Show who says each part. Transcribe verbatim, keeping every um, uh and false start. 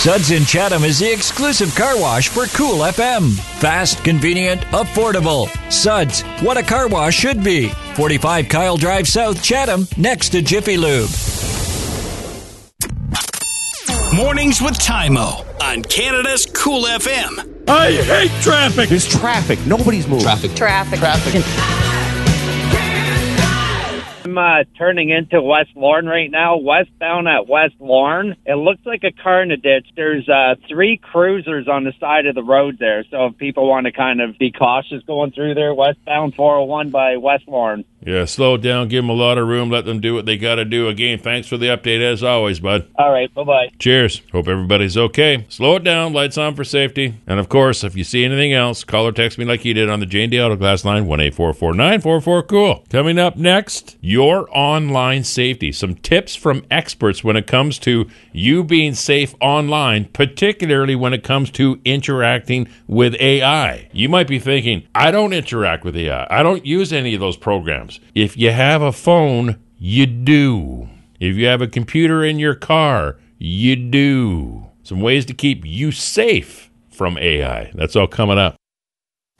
Speaker 1: Suds in Chatham is the exclusive car wash for Cool F M. Fast, convenient, affordable. Suds, what a car wash should be. forty-five Kyle Drive South, Chatham, next to Jiffy Lube.
Speaker 2: Mornings with Tymo on Canada's Cool F M.
Speaker 3: I hate traffic.
Speaker 4: There's traffic. Nobody's moving.
Speaker 5: Traffic.
Speaker 6: Traffic.
Speaker 5: Traffic.
Speaker 7: I'm uh, turning into West Lorne right now, westbound at West Lorne. It looks like a car in a ditch. There's uh, three cruisers on the side of the road there, so if people want to kind of be cautious going through there, westbound four oh one by West Lorne.
Speaker 3: Yeah, slow it down, give them a lot of room, let them do what they got to do. Again, thanks for the update as always, bud.
Speaker 7: All right, bye-bye.
Speaker 3: Cheers. Hope everybody's okay. Slow it down, lights on for safety. And of course, if you see anything else, call or text me like you did on the J and D Auto Glass line, one eight four four nine four four cool. Coming up next, your online safety. Some tips from experts when it comes to you being safe online, particularly when it comes to interacting with A I. You might be thinking, I don't interact with A I. I don't use any of those programs. If you have a phone, you do. If you have a computer in your car, you do. Some ways to keep you safe from A I. That's all coming up.